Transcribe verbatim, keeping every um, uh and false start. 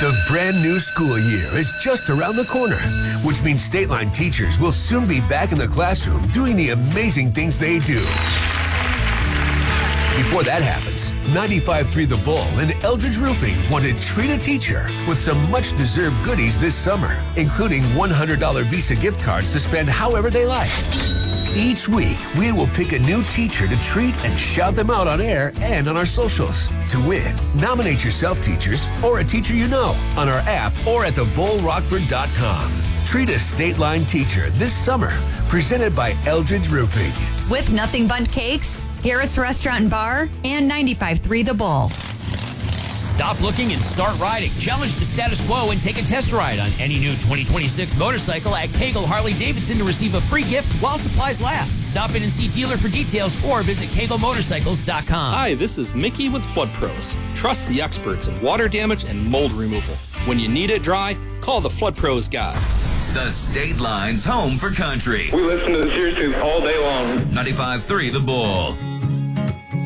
The brand new school year is just around the corner, which means State Line teachers will soon be back in the classroom doing the amazing things they do. Before that happens, ninety-five point three The Bull and Eldridge Roofing want to treat a teacher with some much-deserved goodies this summer, including one hundred dollars Visa gift cards to spend however they like. Each week, we will pick a new teacher to treat and shout them out on air and on our socials. To win, nominate yourself, teachers, or a teacher you know on our app or at the bull rockford dot com. Treat a State Line teacher this summer, presented by Eldridge Roofing. With Nothing Bundt Cakes, Garrett's Restaurant and Bar, and ninety-five point three The Bull. Stop looking and start riding. Challenge the status quo and take a test ride on any new twenty twenty-six motorcycle at Kegel Harley-Davidson to receive a free gift while supplies last. Stop in and see dealer for details or visit kegel motorcycles dot com. Hi, this is Mickey with Flood Pros. Trust the experts in water damage and mold removal. When you need it dry, call the Flood Pros guy. The State Line's home for country. We listen to the Sirius all day long. ninety-five point three The Bull.